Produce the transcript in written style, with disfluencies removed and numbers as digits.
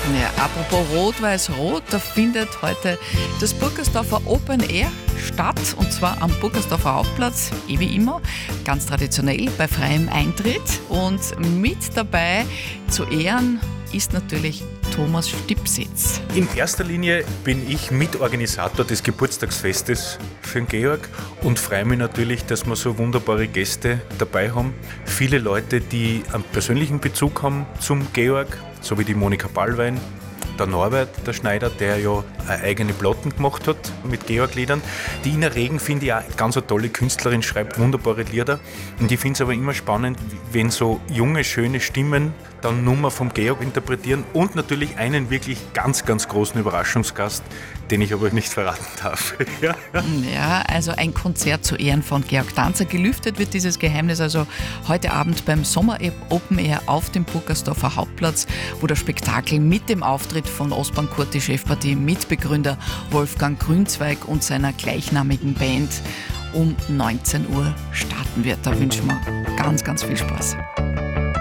Ja, apropos Rot-Weiß-Rot, da findet heute das Burgersdorfer Open Air statt, und zwar am Burgersdorfer Hauptplatz, wie immer, ganz traditionell bei freiem Eintritt. Und mit dabei zu Ehren ist natürlich Thomas Stipsitz. In erster Linie bin ich Mitorganisator des Geburtstagsfestes für den Georg und freue mich natürlich, dass wir so wunderbare Gäste dabei haben. Viele Leute, die einen persönlichen Bezug haben zum Georg, so wie die Monika Ballwein, der Norbert, der Schneider, der ja eine eigene Platten gemacht hat mit Georg-Liedern. Die Ina Regen finde ich auch ganz eine tolle Künstlerin, schreibt wunderbare Lieder. Und ich finde es aber immer spannend, wenn so junge, schöne Stimmen dann Nummer vom Georg interpretieren und natürlich einen wirklich ganz, ganz großen Überraschungsgast, den ich aber nicht verraten darf. Ja, also ein Konzert zu Ehren von Georg Danzer. Gelüftet wird dieses Geheimnis also heute Abend beim Sommer Open Air auf dem Burgersdorfer Hauptplatz, wo das Spektakel mit dem Auftritt von Osman Kurti, Chefpartie, Mitbegründer Wolfgang Grünzweig und seiner gleichnamigen Band um 19 Uhr starten wird. Da wünschen wir ganz, ganz viel Spaß.